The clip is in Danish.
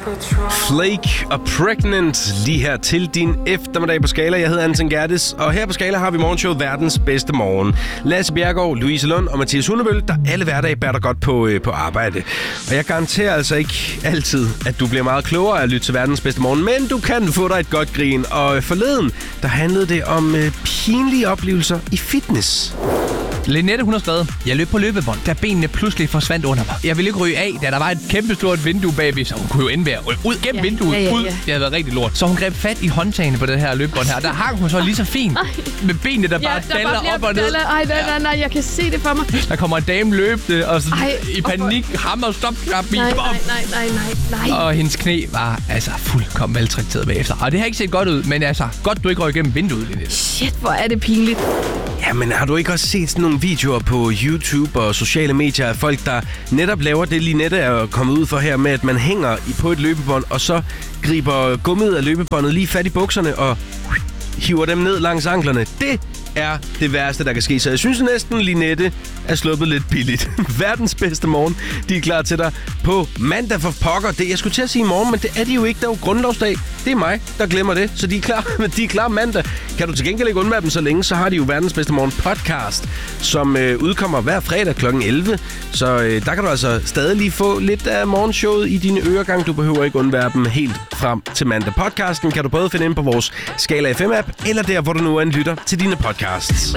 Flake og Pregnant lige her til din eftermiddag på Skala. Jeg hedder Anton Gertis, og her på Skala har vi morgenshowet Verdens Bedste Morgen. Lasse Bjergård, Louise Lund og Mathias Hundebøl, der alle hverdage bærer dig godt på arbejde. Og jeg garanterer altså ikke altid, at du bliver meget klogere af at lytte til Verdens Bedste Morgen, men du kan få dig et godt grin. Og forleden, der handlede det om pinlige oplevelser i fitness. Linette, hun har skrevet: jeg løb på løbebånd, da benene pludselig forsvandt under mig. Jeg ville ikke ryge af, da der var et kæmpestort vindue bagved, så hun kunne jo endelig være ud gennem vinduet. Ud. Det havde været rigtig lort. Så hun greb fat i håndtagene på det her løbebånd her. Der hang hun så lige så fint med benene, der bare daller op og ned. Nej, jeg kan se det for mig. Der kommer en dame løbende, og så i panik hammer stop-knap i. Nej. Og hendes knæ var altså fuldkommen maltrakteret bagefter. Og det har ikke set godt ud, men altså, godt du ikke røg igennem vinduet, Linette. Shit, hvor er det pinligt. Jamen, har du ikke også set sådan nogle videoer på YouTube og sociale medier af folk, der netop laver det, Linette er kommet ud for her, med at man hænger på et løbebånd, og så griber gummiet af løbebåndet lige fat i bukserne og hiver dem ned langs anklerne. Det er det værste, der kan ske. Så jeg synes næsten, Linette er sluppet lidt billigt. Verdens bedste morgen. De er klar til dig på mandag for pokker. Jeg skulle til at sige morgen, men det er de jo ikke. Der er jo grundlovsdag. Det er mig, der glemmer det. Så de er klar mandag. Kan du til gengæld ikke undvære dem så længe, så har de jo Verdens Bedste Morgen podcast, som udkommer hver fredag kl. 11. Så der kan du altså stadig lige få lidt af morgenshowet i dine øregang. Du behøver ikke undvære dem helt frem til mandag. Podcasten kan du både finde ind på vores Skala FM-app, eller der, hvor du nu lytter til dine podcasts.